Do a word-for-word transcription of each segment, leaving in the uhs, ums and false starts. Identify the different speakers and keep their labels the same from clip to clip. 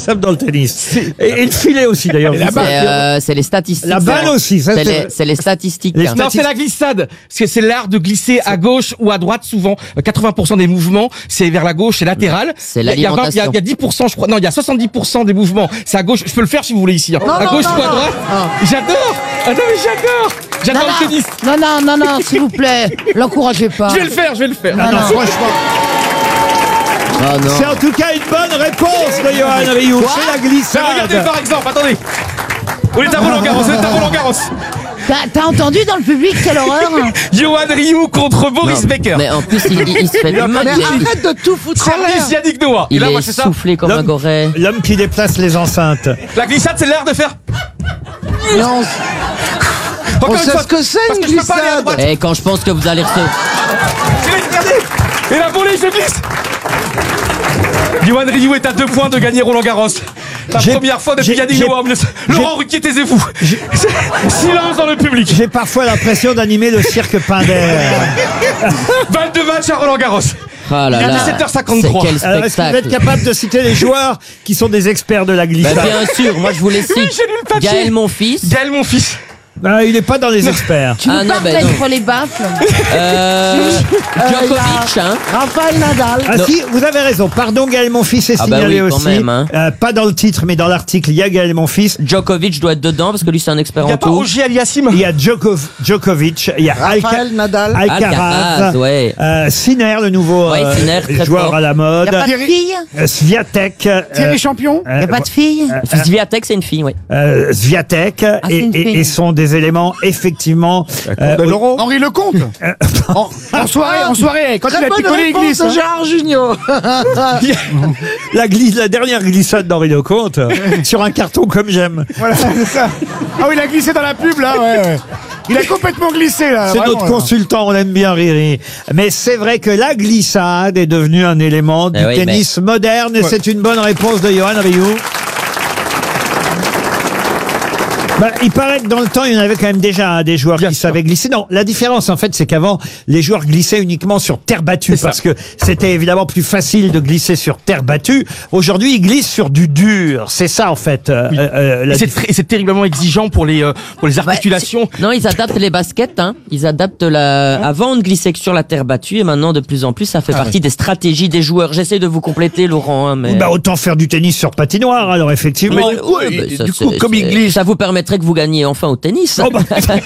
Speaker 1: indispensable dans le tennis. Et, et le filet aussi, d'ailleurs.
Speaker 2: Et la
Speaker 1: Vous
Speaker 2: balle.
Speaker 1: savez.
Speaker 3: C'est euh, c'est les statistiques.
Speaker 1: La balle aussi, ça,
Speaker 3: C'est
Speaker 1: c'est-
Speaker 3: les, c'est les statistiques.
Speaker 1: Les
Speaker 3: hein.
Speaker 2: Non, c'est la glissade. Parce que c'est l'art de glisser à gauche ou à droite souvent. Euh, quatre-vingts pour cent des mouvements, c'est vers la gauche, c'est latéral.
Speaker 3: C'est
Speaker 2: Il y a- il y a vingt-
Speaker 3: l'alimentation.
Speaker 2: Il y, a- il y a dix pour cent, je crois. Non, il y a soixante-dix pour cent des mouvements. C'est à gauche. Je peux le faire si vous voulez ici. Hein.
Speaker 4: Non,
Speaker 2: à
Speaker 4: non,
Speaker 2: gauche
Speaker 4: non,
Speaker 2: ou à
Speaker 4: non.
Speaker 2: droite. J'adore. Ah non, mais j'adore.
Speaker 4: Non,
Speaker 2: J'adore le tennis.
Speaker 4: non, non, non, non, s'il vous plaît, l'encouragez pas.
Speaker 2: Je vais le faire, je vais le faire.
Speaker 4: Non, non.
Speaker 3: Oh non.
Speaker 1: C'est en tout cas une bonne réponse de Johan Rioux. C'est la
Speaker 2: Mais
Speaker 1: glissade.
Speaker 2: regardez par exemple, attendez. On est à Roland Garros, on est à Roland Garros.
Speaker 4: T'as t'as entendu dans le public, quelle horreur?
Speaker 2: Johan Rioux contre Boris
Speaker 3: Non,
Speaker 2: Becker.
Speaker 3: Mais en plus, il, il- il se fait le
Speaker 4: Mais
Speaker 3: mal.
Speaker 4: arrête de tout foutre en l'air.
Speaker 2: Service Yannick Noah. Et
Speaker 3: Il
Speaker 2: là, moi,
Speaker 3: est
Speaker 2: c'est ça.
Speaker 3: soufflé comme un
Speaker 1: L'homme-
Speaker 3: goret.
Speaker 1: L'homme qui déplace les enceintes.
Speaker 2: La glissade, c'est l'art de faire.
Speaker 5: Non,
Speaker 2: Encore
Speaker 5: on
Speaker 2: une
Speaker 5: sait
Speaker 2: fois.
Speaker 5: ce que c'est
Speaker 2: Parce
Speaker 5: une
Speaker 2: que je peux pas aller à
Speaker 5: glissade.
Speaker 2: droite.
Speaker 3: Et quand je pense que vous allez recevoir.
Speaker 2: Je vais regarder. Et la volée, je glisse. Johan Rioux est à deux points de gagner Roland Garros. La
Speaker 1: J'ai-
Speaker 2: première fois depuis
Speaker 1: j'ai-
Speaker 2: Yannick
Speaker 1: j'ai-
Speaker 2: Noah. Laurent Ruquier, taisez-vous. Silence dans le public.
Speaker 1: J'ai parfois l'impression d'animer le cirque Pinder.
Speaker 2: vingt-deux matchs à Roland Garros.
Speaker 3: Ah là
Speaker 2: Il est
Speaker 3: là.
Speaker 2: dix-sept heures cinquante-trois.
Speaker 3: C'est quel
Speaker 1: Alors, est-ce que vous êtes
Speaker 3: spectacle.
Speaker 1: capable de citer les joueurs qui sont des experts de la
Speaker 3: Bah,
Speaker 1: glissade?
Speaker 3: bien sûr, moi je vous les cite.
Speaker 2: Oui, j'ai lu le papier.
Speaker 3: Gaël, mon fils.
Speaker 2: Gaël, mon fils.
Speaker 1: Ah, il n'est pas dans les experts.
Speaker 4: Tu
Speaker 3: Ah
Speaker 4: veux
Speaker 3: non,
Speaker 4: pas
Speaker 3: ben
Speaker 4: mettre
Speaker 3: non.
Speaker 4: les baffles?
Speaker 3: Euh, Djokovic, hein.
Speaker 4: Raphaël Nadal.
Speaker 1: Ah
Speaker 3: Non.
Speaker 1: si, vous avez raison. Pardon, Gaël Monfils est
Speaker 3: Ah bah
Speaker 1: signalé
Speaker 3: oui, quand
Speaker 1: aussi.
Speaker 3: même, hein.
Speaker 1: Euh, pas dans le titre, mais dans l'article, il y a Gaël Monfils.
Speaker 3: Djokovic doit être dedans parce que lui c'est un expert
Speaker 2: Il n'y a
Speaker 3: en
Speaker 2: pas
Speaker 3: tout.
Speaker 2: Ogier Aliassim.
Speaker 1: Il y a Djokov- Djokovic, il y a Alca-
Speaker 5: Raphaël Nadal.
Speaker 1: Alcaraz,
Speaker 3: Alcaraz, ouais.
Speaker 1: euh, Sinner, le nouveau
Speaker 3: Ouais,
Speaker 1: euh,
Speaker 3: Sinner, très
Speaker 1: joueur
Speaker 3: fort.
Speaker 1: à la mode,
Speaker 4: Y a pas de fille?
Speaker 1: Euh, Swiatek, euh,
Speaker 2: Thierry Champion.
Speaker 1: euh,
Speaker 4: Y a pas de fille?
Speaker 3: Swiatek, c'est une fille, oui.
Speaker 1: euh, Swiatek,
Speaker 4: c'est
Speaker 1: et,
Speaker 4: une
Speaker 1: et-
Speaker 4: fille.
Speaker 1: et sont des éléments effectivement. euh, au-
Speaker 2: Henri Lecomte. en, en soirée, en soirée, quand
Speaker 5: Très
Speaker 2: il a
Speaker 5: bonne
Speaker 2: picolé
Speaker 5: réponse
Speaker 2: l'église.
Speaker 5: de Gérard Junior.
Speaker 1: la, glisse, la dernière glissade d'Henri Lecomte euh, sur un carton comme j'aime.
Speaker 2: Voilà, c'est ça. Ah oui, il a glissé dans la pub, là, ouais, ouais. Il a complètement glissé, là.
Speaker 1: C'est
Speaker 2: vraiment,
Speaker 1: notre
Speaker 2: là.
Speaker 1: consultant, on l'aime bien Riri. Mais c'est vrai que la glissade est devenue un élément du
Speaker 3: Eh oui,
Speaker 1: tennis moderne et
Speaker 2: Ouais.
Speaker 1: c'est une bonne réponse de Johan Rioux. Bah, il paraît que dans le temps, il y en avait quand même déjà hein, des joueurs
Speaker 2: Bien
Speaker 1: qui
Speaker 2: sûr.
Speaker 1: savaient glisser. Non, la différence, en fait, c'est qu'avant, les joueurs glissaient uniquement sur terre battue
Speaker 2: C'est ça.
Speaker 1: parce que c'était évidemment plus facile de glisser sur terre battue. Aujourd'hui, ils glissent sur du dur. C'est ça, en fait. euh,
Speaker 2: Oui.
Speaker 1: euh, la
Speaker 2: Et c'est très- et c'est terriblement exigeant pour les, euh, pour les articulations.
Speaker 3: Non, ils adaptent les baskets, hein. Ils adaptent la. Avant, on ne glissait que sur la terre battue et maintenant, de plus en plus, ça fait
Speaker 2: Ah
Speaker 3: partie des stratégies des joueurs. J'essaie de vous compléter, Laurent, hein, mais.
Speaker 1: Bah, autant faire du tennis sur patinoire, alors effectivement.
Speaker 3: Ouais, ouais, bah, ça,
Speaker 5: du coup,
Speaker 3: c'est-
Speaker 5: comme il
Speaker 3: c'est-
Speaker 5: glisse-
Speaker 3: ça vous permettrait que vous gagniez enfin au tennis.
Speaker 1: Oh, bah.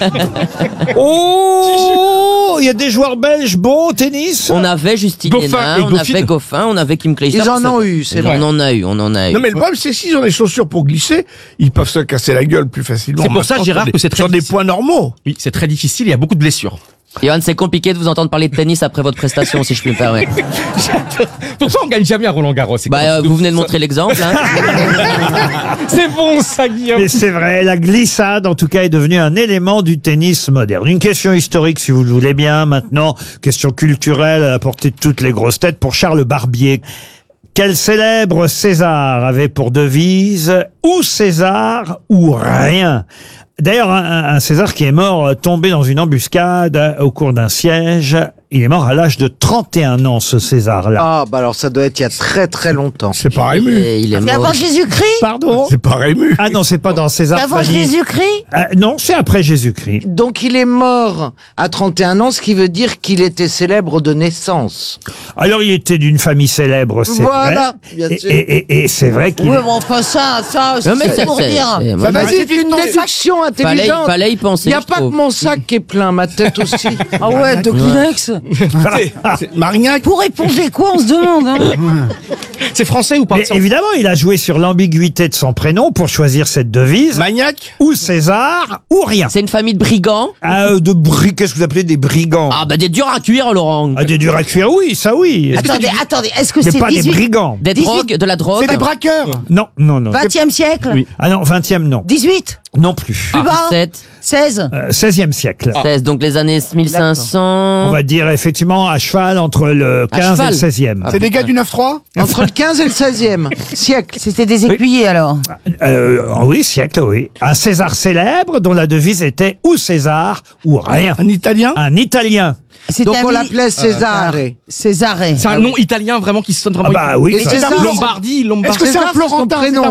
Speaker 1: Oh, il y a des joueurs belges bons au tennis.
Speaker 3: On avait Justine
Speaker 2: Goffin
Speaker 3: Hénin,
Speaker 2: et
Speaker 3: on
Speaker 2: Goffin.
Speaker 3: avait Goffin, on avait Kim Clijsters.
Speaker 5: Ils en ont eu, c'est
Speaker 3: On
Speaker 5: vrai.
Speaker 3: en a eu, on en a eu.
Speaker 6: Non mais le problème c'est s'ils ont des chaussures pour glisser, ils peuvent se casser la gueule plus facilement.
Speaker 2: C'est pour ça,
Speaker 6: Maintenant,
Speaker 2: Gérard,
Speaker 6: sur
Speaker 2: que c'est
Speaker 6: des-
Speaker 2: très
Speaker 6: sur des
Speaker 2: difficile.
Speaker 6: points normaux.
Speaker 2: Oui, c'est très difficile, il y a beaucoup de blessures.
Speaker 3: Johan, c'est compliqué de vous entendre parler de tennis après votre prestation, si je puis me permettre.
Speaker 2: Pourquoi on gagne jamais à Roland Garros? c'est
Speaker 3: Bah,
Speaker 2: quoi,
Speaker 3: euh,
Speaker 2: c'est
Speaker 3: vous
Speaker 2: ouf,
Speaker 3: venez de
Speaker 2: ça.
Speaker 3: montrer l'exemple, hein.
Speaker 2: C'est bon, ça, Guillaume.
Speaker 1: Mais c'est vrai, la glissade, en tout cas, est devenue un élément du tennis moderne. Une question historique, si vous le voulez bien, maintenant. Question culturelle à la portée de toutes les grosses têtes pour Charles Barbier. Quel célèbre César avait pour devise « Ou César, ou rien ». D'ailleurs, un, un César qui est mort euh, tombé dans une embuscade euh, au cours d'un siège. Il est mort à l'âge de trente et un ans, ce César-là.
Speaker 5: Ah, bah alors ça doit être il y a très très longtemps.
Speaker 6: C'est pas Rému.
Speaker 3: Et il est
Speaker 4: C'est
Speaker 3: mort.
Speaker 4: avant Jésus-Christ?
Speaker 1: Pardon?
Speaker 6: C'est pas Rému.
Speaker 1: Ah non, c'est pas dans
Speaker 4: C'est
Speaker 1: César.
Speaker 4: avant
Speaker 1: Fanny.
Speaker 4: Jésus-Christ?
Speaker 1: Euh, non, c'est après Jésus-Christ.
Speaker 5: Donc il est mort à trente et un ans, ce qui veut dire qu'il était célèbre de naissance.
Speaker 1: Alors, il était d'une famille célèbre, c'est
Speaker 5: Voilà,
Speaker 1: vrai.
Speaker 5: bien
Speaker 1: Et,
Speaker 5: sûr.
Speaker 1: et, et, et c'est vrai qu'il...
Speaker 4: Oui, mais enfin, ça, ça,
Speaker 3: Non, mais
Speaker 4: c'est
Speaker 3: c'est-
Speaker 4: pour
Speaker 3: c'est-
Speaker 4: dire.
Speaker 3: c'est- moi,
Speaker 5: Bah,
Speaker 3: moi,
Speaker 5: c'est une déduction
Speaker 3: Fallait,
Speaker 5: intelligente.
Speaker 3: fallait y penser.
Speaker 5: Il n'y a
Speaker 3: je
Speaker 5: pas que
Speaker 3: trouve.
Speaker 5: mon sac qui est plein, ma tête aussi.
Speaker 4: Ah ouais, de Kleenex.
Speaker 6: C'est Marignac.
Speaker 4: Pour éponger quoi, on se demande, hein?
Speaker 2: C'est français ou pas?
Speaker 1: Mais évidemment, il a joué sur l'ambiguïté de son prénom pour choisir cette devise.
Speaker 6: Magnac.
Speaker 1: Ou César, ou rien.
Speaker 3: C'est une famille de brigands.
Speaker 1: Ah, euh, de bri... Qu'est-ce que vous appelez des brigands?
Speaker 3: Ah, bah, des durs à cuire, Laurent.
Speaker 1: Ah, des durs à cuire, oui, ça oui.
Speaker 4: Attendez, attendez, est-ce que
Speaker 1: Mais
Speaker 4: c'est
Speaker 1: pas des
Speaker 4: dix-huit
Speaker 1: brigands.
Speaker 3: Des
Speaker 4: dix-huit
Speaker 3: drogues, de la drogue.
Speaker 2: C'est des braqueurs.
Speaker 1: Non, non, non.
Speaker 4: vingtième siècle?
Speaker 2: Oui.
Speaker 1: Ah non, vingtième, non.
Speaker 4: dix-huit?
Speaker 1: Non plus.
Speaker 4: Plus bas?
Speaker 3: sept,
Speaker 4: seize?
Speaker 1: Euh, seizième siècle.
Speaker 3: seize, donc les années mille cinq cents.
Speaker 1: On va dire effectivement à cheval entre le
Speaker 3: À
Speaker 1: quinze et
Speaker 3: cheval.
Speaker 1: le seizième.
Speaker 2: C'est des gars du neuf trois?
Speaker 5: Entre le quinze et le seizième siècle.
Speaker 4: C'était des écuyers, alors.
Speaker 1: Euh, oui, siècle, oui. Un César célèbre dont la devise était ou César ou rien.
Speaker 6: Un Italien.
Speaker 1: Un Italien.
Speaker 4: C'était
Speaker 5: Donc
Speaker 4: un
Speaker 5: on
Speaker 4: mili-
Speaker 5: l'appelait César.
Speaker 4: Césaré.
Speaker 2: C'est un nom italien vraiment qui sonne vraiment.
Speaker 1: Ah bah oui.
Speaker 5: Et
Speaker 1: ça-
Speaker 5: César,
Speaker 2: Lombardie, Lombardie.
Speaker 5: Est-ce que c'est un Florentin?